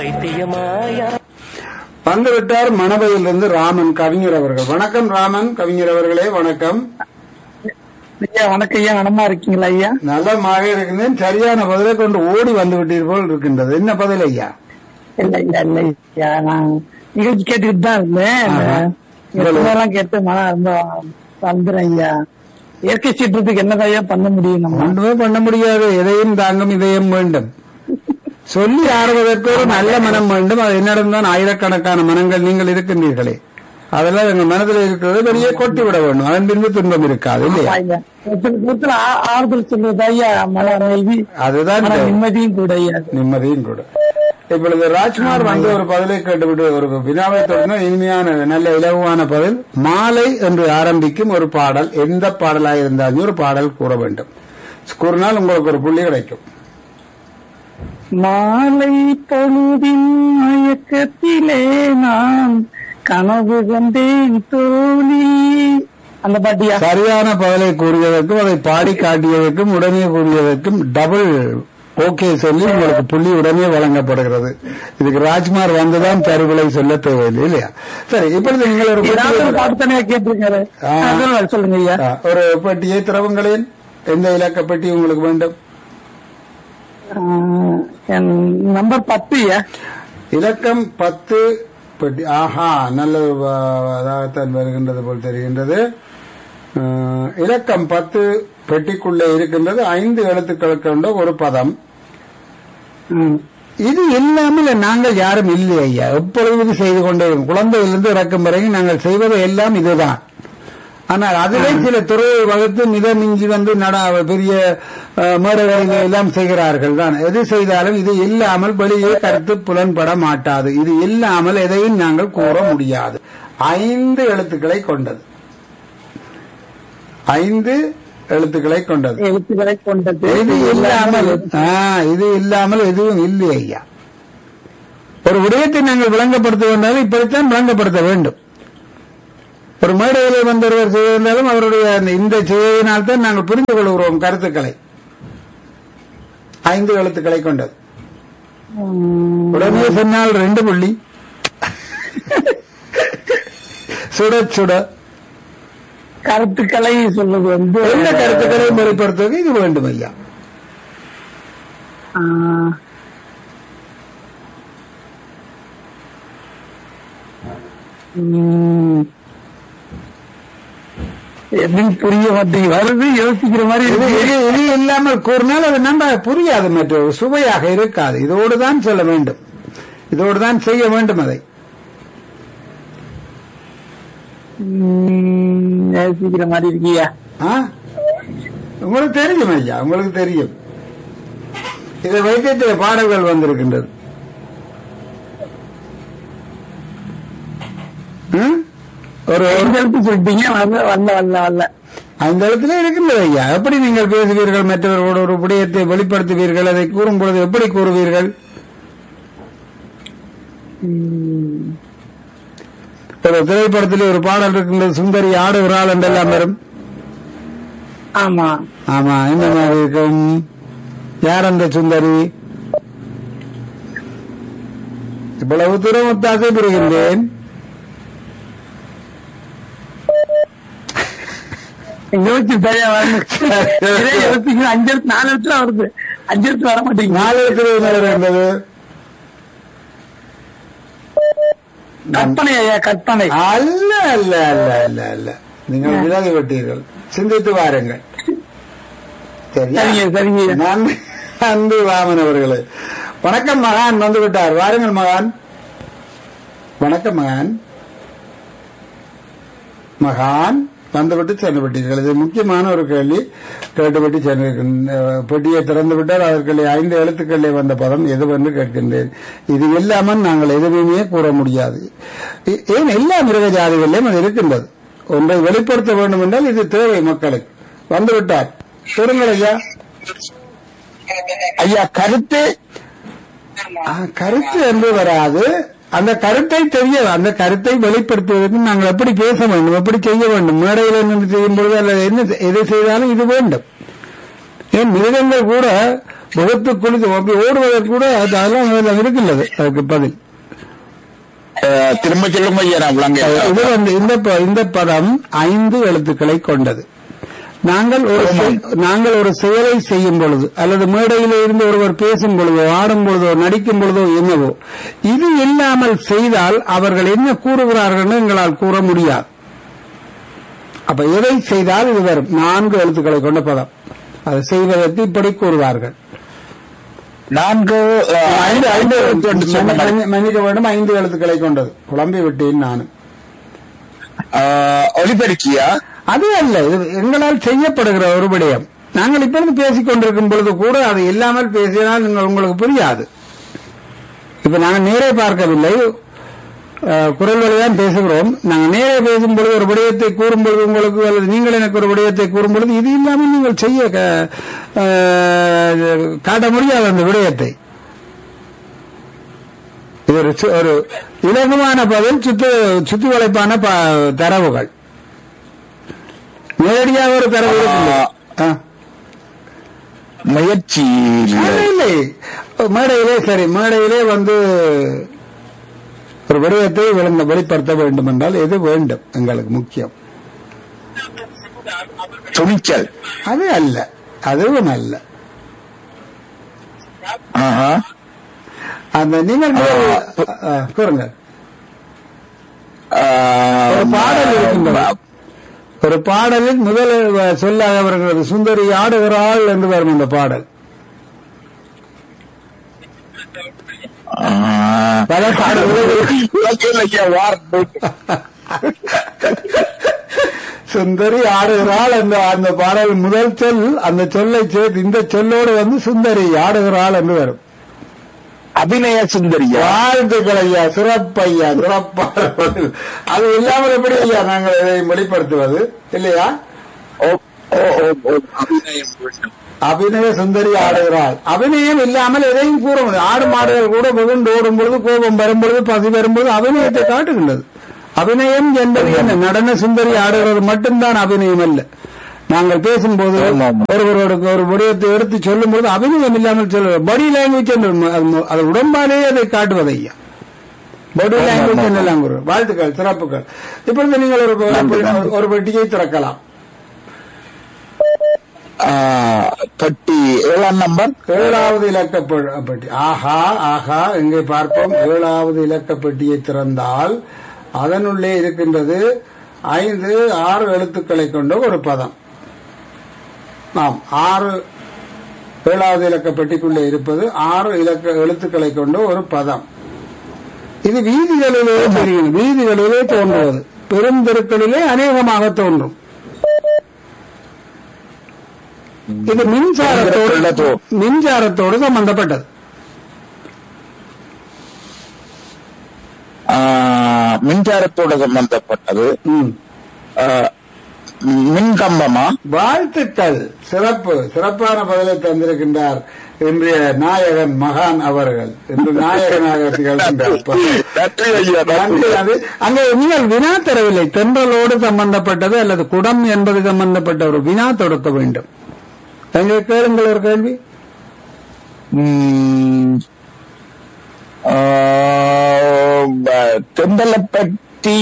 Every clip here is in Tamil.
வந்துவிட்டார் மணவையிலிருந்து ராமன் கவிஞர் அவர்கள். வணக்கம் ராமன் கவிஞர் அவர்களே, வணக்கம் ஐயா. வணக்கம் ஐயா, நலமா இருக்கீங்களா ஐயா? நலமாக இருக்கின்றேன். சரியான பதிலை கொண்டு ஓடி வந்து விட்டீர் போல் இருக்கின்றது. என்ன பதில் ஐயா? இல்ல ஐயா, இல்ல ஐயா, நான் நிகழ்ச்சி கேட்டுக்கிட்டு தான் இருந்தேன். எல்லாம் கேட்டு மழை வந்துடும் ஐயா. இயற்கை சீற்றத்துக்கு என்னதான் ஐயா பண்ண முடியும்? நம்ம ஒன்றுமே பண்ண முடியாது. எதையும் தாங்கும் இதயம் வேண்டும். சொல்லி ஆறுவதற்கு ஒரு நல்ல மனம் வேண்டும். அது என்னிடம்தான் ஆயிரக்கணக்கான மனங்கள் நீங்கள் இருக்கின்றீர்களே, அதெல்லாம் எங்கள் மனதில் இருக்கிறது வெளியே கொட்டி விட வேண்டும். அதன் பின்பு துன்பம் இருக்காது இல்லையா? ஆறுதல் சொல்றது ஐயா, மழை அதுதான் நிம்மதியும் கூட ஐயா, நிம்மதியும் கூட. இப்பொழுது ராஜ்குமார் வந்து ஒரு பதிலை கேட்டுவிட்டு ஒரு வினாவை தொடர்ந்து இனிமையான நல்ல இலகுவான பதில். மாலை என்று ஆரம்பிக்கும் ஒரு பாடல், எந்த பாடலாக இருந்தாலும் ஒரு பாடல் கூற வேண்டும். கூறினால் உங்களுக்கு ஒரு புள்ளி கிடைக்கும். மாலை பொழுதின் மயக்கத்திலே நான் கனவு கண்டேன் தோழி, அந்த பாட்டியா? சரியான பதிலை கூறியதற்கும் அதை பாடி காட்டியதற்கும் உடனே கூறியதற்கும் டபுள் ஓகே சொல்லி உங்களுக்கு புள்ளி உடனே வழங்கப்படுகிறது. இதுக்கு ராஜ்குமார் வந்துதான் தருவிலை சொல்ல தேவையில்லை இல்லையா? சரி, இப்பொழுது நீங்கள் ஒரு பாட்டுத்தனையா கேட்டிருக்காரு, சொல்லுங்க ஐயா. ஒரு பெட்டியை திறவுங்களேன். எந்த இலக்க பெட்டி உங்களுக்கு வேண்டும்? நம்பர் 10 ஐயா. இலக்கம் 10 பெட்டி. ஆஹா, நல்ல அதாகத்தான் வருகின்றது போல் தெரிகின்றது. இலக்கம் 10 பெட்டிக்குள்ளே இருக்கின்றது. 5 எழுத்துக்கள் கொண்ட ஒரு பதம். இது இல்லாமல் நாங்கள் யாரும் இல்லை ஐயா. எப்பொழுது செய்து கொண்டே குழந்தையிலிருந்து இறக்கும் வரைக்கும் நாங்கள் செய்வது எல்லாம் இதுதான். ஆனால் அதிலே சில துறையை வகுத்து மிதமிஞ்சி வந்து பெரிய மேடைகளை எல்லாம் செய்கிறார்கள் தான். எது செய்தாலும் இது இல்லாமல் வெளியே கருத்து புலன்பட மாட்டாது. இது இல்லாமல் எதையும் நாங்கள் கூற முடியாது. 5 எழுத்துக்களை கொண்டது. 5 எழுத்துக்களை கொண்டது. இது இல்லாமல் எதுவும் இல்லை ஐயா. ஒரு விடயத்தை நாங்கள் விளங்கப்படுத்த வேண்டாலும் இப்படித்தான் விளங்கப்படுத்த வேண்டும். ஒரு மேடையிலே வந்தவர் செய்திருந்தாலும் அவருடைய இந்த செய்தியினால் தான் நாங்கள் புரிந்து கொள்கிறோம் கருத்துக்களை. 5 எழுத்துக்களை கொண்டது. உடனே சொன்னால் 2 புள்ளி. சுட சுட கருத்துக்களை சொல்வது வந்து எந்த கருத்துக்களை முறைப்படுத்துவது இது வேண்டும் ஐயா. எதுவும் புரிய மாட்டேங்க, வருது யோசிக்கிற மாதிரி. இது இல்லாமல் கூறினால் அது நன்றாக புரியாது, மற்ற சுவையாக இருக்காது. இதோடுதான் சொல்ல வேண்டும், இதோடுதான் செய்ய வேண்டும். அதை யோசிக்கிற மாதிரி இருக்கியா? உங்களுக்கு தெரியும் ஐயா, உங்களுக்கு தெரியும். இதை வைத்து பாடல்கள் வந்திருக்கின்றது. ஒரு எழுத்து சொல்லிட்டீங்க, அந்த இடத்துல இருக்கின்றது ஐயா. எப்படி நீங்கள் பேசுவீர்கள்? மற்றவர்களோட ஒரு விடயத்தை வெளிப்படுத்துவீர்கள். அதை கூறும் பொழுது எப்படி கூறுவீர்கள்? ஒரு திரைப்படத்தில் ஒரு பாடல் இருக்கின்றது, சுந்தரி ஆடுகிறாள் என்றெல்லாம் வரும். ஆமா ஆமா, இந்த மாதிரி இருக்கும். யார் அந்த சுந்தரி? இவ்வளவு தூரம் ஒத்தாசை பெறுகின்றேன். யோசிச்சு 5 4 எழுத்துல வருது. 5 எழுத்துல வர மாட்டேங்குது. 4 எழுத்துல இருந்தது. கற்பனை ஐயா, கற்பனை அல்ல அல்ல அல்ல அல்ல அல்ல. நீங்கள் விலகி விட்டீர்கள். சிந்தித்து வாருங்கள். சரிங்க. நன்றி ராமன் அவர்களே. வணக்கம் மகான் வந்து விட்டார். வாருங்கள் மகான். வணக்கம் மகான். மகான் வந்துவிட்டு சென்று விட்டீர்கள். இது முக்கியமான ஒரு கேள்வி. கேட்டுவிட்டு சென்று பெட்டியை திறந்து விட்டால் அதற்குள்ளே 5 எழுத்துக்களே வந்த பதம் எதுவென்று கேட்கின்றேன். இது இல்லாமல் நாங்கள் எதுவுமே கூற முடியாது. ஏன் எல்லா மிருக ஜாதிகளிலும் அது இருக்கின்றது. ஒன்றை வெளிப்படுத்த வேண்டும் என்றால் இது தேவை மக்களுக்கு. வந்துவிட்டார். சொல்லுங்கள் ஐயா. ஐயா, கருத்து என்று வராது. அந்த கருத்தை தெரிய, அந்த கருத்தை வெளிப்படுத்துவதற்கு நாங்கள் எப்படி பேச வேண்டும், எப்படி செய்ய வேண்டும். மேடையில் நின்று செய்யும் பொழுது அல்லது என்ன எதை செய்தாலும் இது வேண்டும். ஏன் மிருகங்கள் கூட முகத்து குளித்து அப்படி ஓடுவதற்கு கூட அதெல்லாம் இருக்கின்றது. அதுக்கு பதில் திரும்ப சொல்லுங்க ஐயா, நான் விளங்க. இது வந்து இந்த பதம் 5 எழுத்துக்களை கொண்டது. நாங்கள் ஒரு செயலை செய்யும் பொழுது அல்லது மேடையிலே இருந்து ஒருவர் பேசும் பொழுதோ ஆடும் பொழுதோ நடிக்கும் பொழுதோ என்னவோ இது இல்லாமல் செய்தால் அவர்கள் என்ன கூறுகிறார்கள் எங்களால் கூற முடியாது. அப்ப எதை செய்தால் இது வரும் 4 எழுத்துக்களை கொண்ட பதம். அதை செய்வதற்கு இப்படி கூறுவார்கள். 5 மன்னிக்க வேண்டும், 5 எழுத்துக்களை கொண்டது. குழம்பி விட்டேன் நான். ஒலிபெருக்கியா? அது அல்ல, இது எங்களால் செய்யப்படுகிற ஒரு விடயம். நாங்கள் இப்பொழுது பேசிக் கொண்டிருக்கும் பொழுது கூட அது இல்லாமல் பேசினால் உங்களுக்கு புரியாது. இப்ப நாங்கள் நேரே பார்க்கவில்லை, குரல் வழிதான் பேசுகிறோம். நாங்கள் நேரே பேசும் பொழுது ஒரு விடயத்தை கூறும் பொழுது உங்களுக்கு அல்லது நீங்கள் எனக்கு ஒரு விடயத்தை கூறும் பொழுது இது இல்லாமல் நீங்கள் செய்ய காட்ட முடியாது அந்த விடயத்தை. இது ஒரு இலகுவான பதில், சுத்தி வளைப்பான தரவுகள். நேரடியாக ஒரு தரவு முயற்சி இல்லை. மேடையிலே வந்து ஒரு விடயத்தை வெளிப்படுத்த வேண்டும் என்றால் எது வேண்டும் எங்களுக்கு முக்கியம்? துணிச்சல். அது அல்ல, அதுவும் அல்ல. அந்த நீங்கள் கூறுங்க. ஒரு பாடல் இருக்கின்றது. ஒரு பாடலில் முதல் சொல்லாக வருகிறது சுந்தரி ஆடுகிறாள் என்று வரும் அந்த பாடல். பல சுந்தரி ஆடுகிறாள் அந்த பாடல் முதல் சொல், அந்த சொல்லை சேர்த்து இந்த சொல்லோடு வந்து சுந்தரி ஆடுகிறாள் என்று வரும். அபிநய சுந்தரியா? வாழ்த்துக்கள் ஐயா, சிறப்பையா, சிறப்பான. அது இல்லாமல் எப்படி ஐயா நாங்கள் இதை வெளிப்படுத்துவது இல்லையா? அபிநய சுந்தரி ஆடுகிறாள். அபிநயம் இல்லாமல் எதையும் கூற முடியும். ஆடு மாடுகள் கூட வெகுண்டு ஓடும் பொழுது, கோபம் வரும்பொழுது, பசி வரும்பொழுது அபிநயத்தை காட்டுகின்றது. அபிநயம் என்பது என்ன? நடன சுந்தரி ஆடுகிறது மட்டும்தான் அபிநயம் அல்ல. நாங்கள் பேசும்போது ஒருவரோட ஒரு விடயத்தை எடுத்து சொல்லும் போது அபிநயம் இல்லாமல் சொல்ல பாடி லாங்குவேஜ் அது உடம்பாலேயே அதை காட்டுவது ஐயா. பாடி லாங்குவேஜ் என்னெல்லாம் கூறும். வாழ்த்துக்கள், சிறப்புகள். இப்பொழுது நீங்கள் ஒரு பெட்டியை திறக்கலாம். பெட்டி 7ஆம் நம்பர், 7வது இலக்க பெட்டி. ஆஹா ஆஹா, எங்கே பார்ப்போம். 7வது இலக்க பெட்டியை திறந்தால் அதனுள்ளே இருக்கின்றது 5, 6 எழுத்துக்களை கொண்ட ஒரு பதம். நாம் 7வது இலக்க பெட்டிக்குள்ளே இருப்பது 6 எழுத்துக்களை கொண்ட ஒரு பதம். இது வீதிகளிலே தெரியும், வீதிகளிலே தோன்றுவது, பெருந்தெருக்களிலே அநேகமாக தோன்றும். இது மின்சாரத்தோடு சம்பந்தப்பட்டது. மின்சாரத்தோடு சம்பந்தப்பட்டது. மின்கம்பமா? வாழ்த்துக்கள், சிறப்பு, சிறப்பான பதிலை தந்திருக்கின்றார் இன்றைய நாயகன் மகான் அவர்கள். இன்று நாயகனாக அங்கே நீங்கள் வினா தரவில்லை. தென்றலோடு சம்பந்தப்பட்டது அல்லது குடம் என்பது சம்பந்தப்பட்ட ஒரு வினா தொடுக்க வேண்டும். எங்கே கேளுங்கள் ஒரு கேள்வி. தென்றலை பற்றி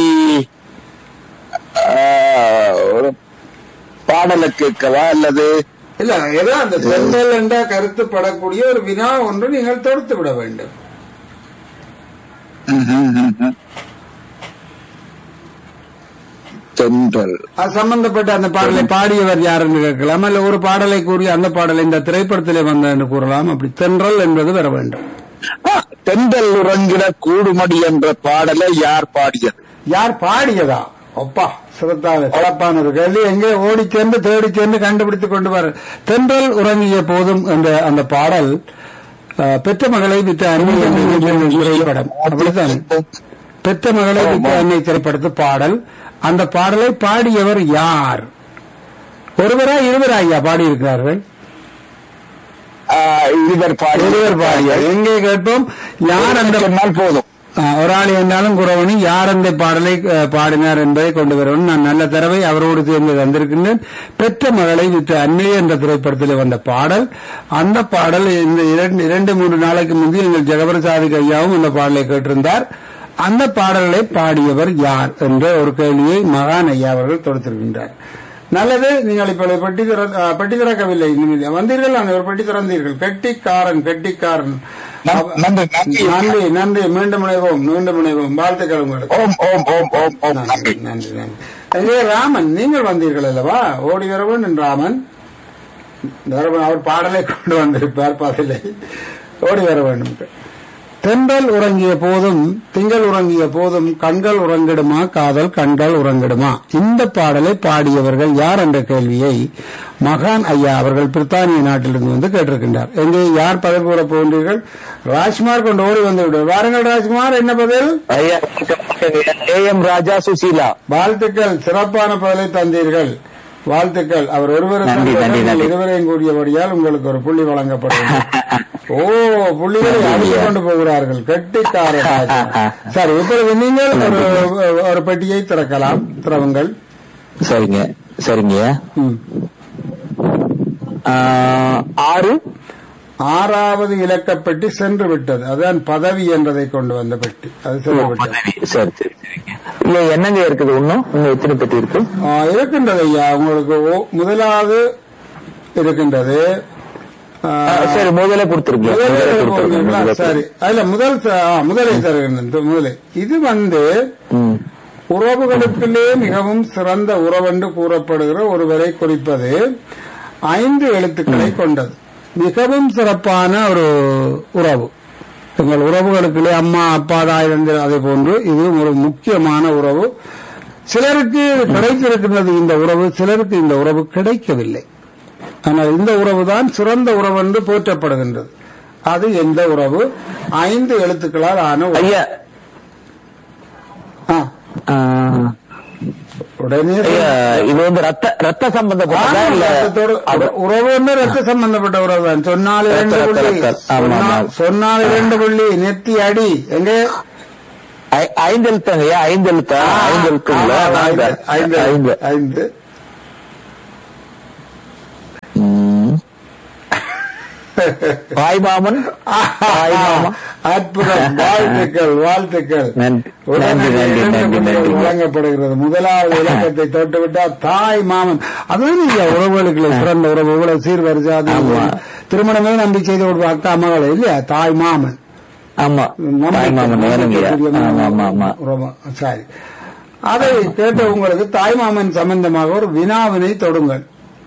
ஒரு பாடலை கேட்கவா அல்லது இல்ல, ஏதோ அந்த தென்றல் என்ற கருத்துப்படக்கூடிய ஒரு வினா ஒன்று நீங்கள் தொடுத்து விட வேண்டும். தென்றல் அது சம்பந்தப்பட்ட அந்த பாடலை பாடியவர் யார் என்று கேட்கலாம். அல்ல ஒரு பாடலை கூறி அந்த பாடலை இந்த திரைப்படத்திலே வந்த என்று கூறலாம். அப்படி தென்றல் என்பது வர வேண்டும். தென்றல் உறங்கிட கூடுமடி என்ற பாடலை யார் பாடியது? யார் பாடியதா? அப்பா, சிறப்பான ஒரு கேள்வி. எங்கே ஓடி சென்று தேடி சென்று கண்டுபிடித்துக் கொண்டு வர. தென்றல் உறங்கிய போதும் என்ற அந்த பாடல் பெற்ற மகளை வித்த அன்னை திரைப்படம். அப்படித்தான், பெற்ற மகளை வித்த அன்னை திரைப்படத்து பாடல். அந்த பாடலை பாடியவர் யார்? ஒருவரா இருவரா ஐயா பாடியிருக்கிறார்கள்? இருவர் பாடிய. எங்கே கேட்போம். யார் அந்த போதும் ஒரு ஆள் என்றாலும் குறவனி யார் அந்த பாடலை பாடினார் என்பதை கொண்டு வரவும் நான் நல்ல தரவை அவரோடு சேர்ந்து வந்திருக்கின்றேன். பெற்ற மகளை விற்ற அன்னை என்ற திரைப்படத்தில் வந்த பாடல். அந்த பாடல் இந்த 2-3 நாளைக்கு முன்பு எங்கள் ஜெகபிரசாதி ஐயாவும் இந்த பாடலை கேட்டிருந்தார். அந்த பாடல்களை பாடியவர் யார் என்ற ஒரு கேள்வியை மகான் ஐயா அவர்கள் தொடுத்திருக்கின்றார். நல்லது, நீங்கள் இப்ப பெட்டி திறக்கவில்லை, வந்தீர்கள், நான் ஒரு பெட்டி திறந்தீர்கள். கெட்டிக்காரன். நன்றி நன்றி. மீண்டும் இணைவோம். வாழ்த்துக்கள் உங்களுக்கு. நன்றி. ராமன், நீங்கள் வந்தீர்கள் அல்லவா? ஓடி வர வேண்டும் ராமன். அவர் பாடலை கொண்டு வந்திருப்பார், பாடலை ஓடி வர வேண்டும். தென்றல் உறங்கிய போதும் திங்கள் உறங்கிய போதும் கண்கள் உறங்கிடுமா காதல் கண்கள் உறங்கிடுமா, இந்த பாடலை பாடியவர்கள் யார் என்ற கேள்வியை மகான் ஐயா அவர்கள் பிரித்தானிய நாட்டிலிருந்து வந்து கேட்டிருக்கின்றார். எங்கே யார் பதில் கூற போகின்றீர்கள்? ராஜ்குமார் கொண்டு ஓடி வந்து விடுவார். வாருங்கள் ராஜ்குமார், என்ன பதில்? AM ராஜா சுசீலா. வாழ்த்துக்கள், சிறப்பான பதிலை தந்தீர்கள். வாழ்த்துக்கள். அவர் இருவரையும் கூடியபடியால் உங்களுக்கு ஒரு புள்ளி வழங்கப்படும். புள்ளிகளை அடித்துக் கொண்டு போகிறார்கள். கெட்டிக்காரர். சரி, இப்பொழுது நீங்கள் ஒரு பெட்டியை திறக்கலாம். திறவுங்கள். சரிங்க. 6வது இலக்கப்பெட்டி சென்று விட்டது. அதுதான் பதவி என்றதை கொண்டு வந்த பெட்டி, அது சென்று விட்டது. சரி. இல்ல என்னங்க இருக்குது? இன்னும் எத்தனை பெட்டி இருக்கு? இருக்கின்றது ஐயா, உங்களுக்கு முதலாவது இருக்கின்றது. சரி, முதலே கொடுத்துருக்கீங்க. சரி, அதுல முதலை தருகின்றது. இது வந்து உறவுகளுக்குள்ளே மிகவும் சிறந்த உறவென்று கூறப்படுகிற ஒருவரை குறிப்பது 5 எழுத்துக்களை கொண்டது. மிகவும் சிறப்பான ஒரு உறவு. எங்கள் உறவுகளுக்குள்ளே அம்மா அப்பா தாய் அதே போன்று இது ஒரு முக்கியமான உறவு. சிலருக்கு கிடைத்திருக்கின்றது இந்த உறவு, சிலருக்கு இந்த உறவு கிடைக்கவில்லை. ஆனால் இந்த உறவு தான் சிறந்த உறவு என்று போற்றப்படுகின்றது. அது எந்த உறவு? 5 எழுத்துக்களால் ஆன ஐயா. உடனே இது வந்து ரத்த சம்பந்தப்பட்ட உறவு, ரத்த சம்பந்தப்பட்ட உறவு தான். சொன்னால் 2 புள்ளி நெத்தி அடி. எங்க 5 எழுத்தாங்கய்யா? 5 எழுத்தா? 5 எழுத்துங்களா? 5. தாய்மாமன். அற்புதம். வாழ்த்துக்கள். வழங்கப்படுகிறது. முதலாவது இலக்கத்தை தொட்டுவிட்டால் தாய் மாமன். அதுவும் உறவுகளுக்கு சிறந்த உறவு. இவ்வளவு சீர்வரிசை திருமணமே நம்பி செய்து கொடுப்ப அக்கா மகளை இல்லையா? தாய் மாமன். சரி, அதை கேட்ட உங்களுக்கு தாய்மாமன் சம்பந்தமாக ஒரு வினாவினை தொடுங்கள்.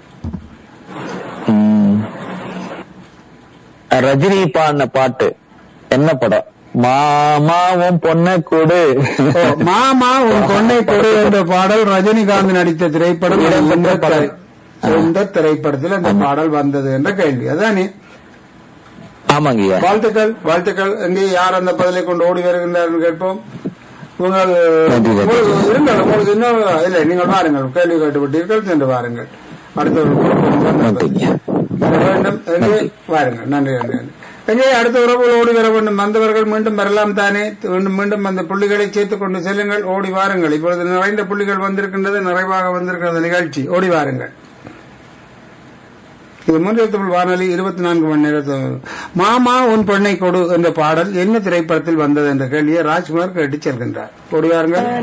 ரஜினி பாடின பாட்டு என்ன படம்? மாமாவும் பொண்ணை கொடு. மாமா உன் பொண்ணை கொடு என்ற பாடல் ரஜினிகாந்த் நடித்த திரைப்படம். எந்த திரைப்படத்தில் அந்த பாடல் வந்தது என்ற கேள்வி அதானே? ஆமாங்க. வாழ்த்துக்கள். எங்கே யார் அந்த பதிலை கொண்டு ஓடி வருகின்றார்கள் கேட்போம். உங்கள் இருந்தால் உங்களுக்கு இன்னும் இல்லை, நீங்கள் வாருங்கள். கேள்வி கேட்டுவிட்டீர்கள், சென்று வாருங்கள். அடுத்த வாருங்கள். நன்றி. எங்கே அடுத்த உறவுகள் ஓடி வர வேண்டும். வந்தவர்கள் மீண்டும் வரலாம் தானே? மீண்டும் அந்த புள்ளிகளை சேர்த்துக் கொண்டு செல்லுங்கள். ஓடி வாருங்கள். இப்பொழுது நிறைந்த புள்ளிகள் வந்திருக்கின்றது, நிறைவாக வந்திருக்கிறது நிகழ்ச்சி. ஓடி வாருங்கள். இது முன்னிறுத்தல் வானொலி 24 மணி நேரத்தில். மாமா உன் பொண்ணை கொடு என்ற பாடல் என்ன திரைப்படத்தில் வந்தது என்ற கேள்வியை ராஜ்குமார் கேட்டு செல்கின்றார். ஓடி வாருங்கள்.